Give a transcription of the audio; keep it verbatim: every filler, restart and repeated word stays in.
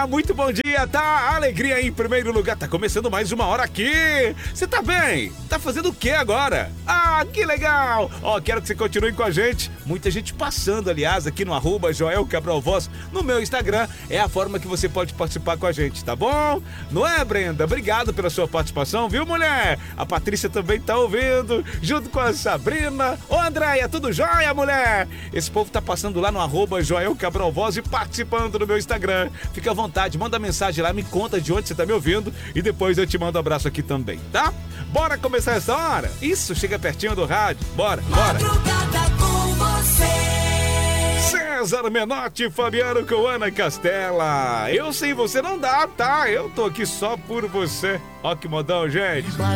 dia, muito bom dia, tá? Alegria em primeiro lugar, tá começando mais uma hora aqui. Você tá bem? Tá fazendo o que agora? Ah, que legal! Ó, quero que você continue com a gente. Muita gente passando, aliás, aqui no arroba Joel Cabral Voz, no meu Instagram. É a forma que você pode participar com a gente, tá bom? Não é, Brenda? Obrigado pela sua participação, viu, mulher? A Patrícia também tá ouvindo, junto com a Sabrina. Ô, Andréia, tudo jóia, mulher? Esse povo tá passando lá no arroba Joel Cabral Voz e participando do meu Instagram. Fica à vontade, manda mensagem lá, me conta de onde você tá me ouvindo e depois eu te mando um abraço aqui também, tá? Bora começar essa hora? Isso, chega pertinho do rádio. Bora, bora. Madrugada com você. César Menotti, Fabiano com Ana Castela. Eu sem você não dá, tá? Eu tô aqui só por você. Ó que modão, gente.